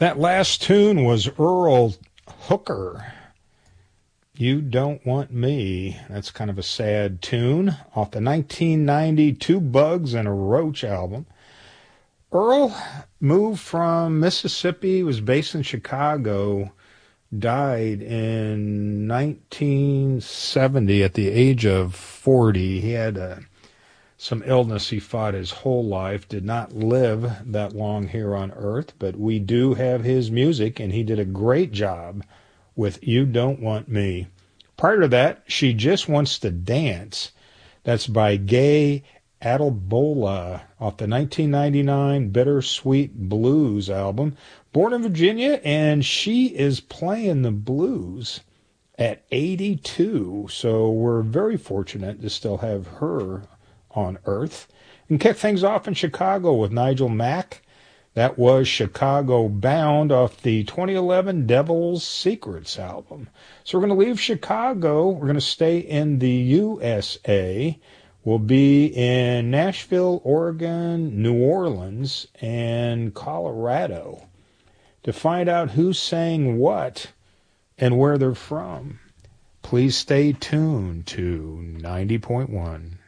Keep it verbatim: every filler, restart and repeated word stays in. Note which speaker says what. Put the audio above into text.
Speaker 1: That last tune was Earl Hooker. You Don't Want Me. That's kind of a sad tune off the nineteen ninety Two Bugs and a Roach album. Earl moved from Mississippi, was based in Chicago, died in nineteen seventy at the age of forty. He had a some illness he fought his whole life, did not live that long here on Earth, but we do have his music, and he did a great job with You Don't Want Me. Prior to that, She Just Wants to Dance. That's by Gay Adelbola off the nineteen ninety-nine Bittersweet Blues album. Born in Virginia, and she is playing the blues at eighty-two, so we're very fortunate to still have her on Earth. And kick things off in Chicago with Nigel Mack. That was Chicago Bound off the twenty eleven Devil's Secrets album. So we're going to leave Chicago. We're going to stay in the U S A. We'll be in Nashville, Oregon, New Orleans, and Colorado to find out who sang what and where they're from. Please stay tuned to ninety point one.